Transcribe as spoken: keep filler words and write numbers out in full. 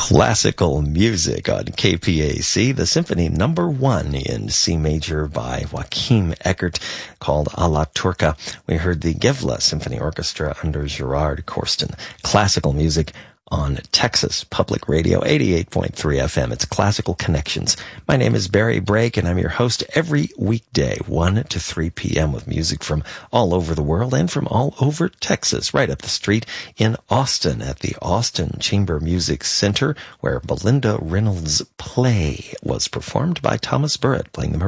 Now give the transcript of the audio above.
Classical music on K P A C, the Symphony Number One in C Major by Joachim Eckert, called A la Turca. We heard the Gevla Symphony Orchestra under Gerard Corsten. Classical music on Texas Public Radio, eighty-eight point three F M. It's Classical Connections. My name is Barry Brake, and I'm your host every weekday, one to three p.m., with music from all over the world and from all over Texas, right up the street in Austin at the Austin Chamber Music Center, where Belinda Reynolds' play was performed by Thomas Burritt, playing the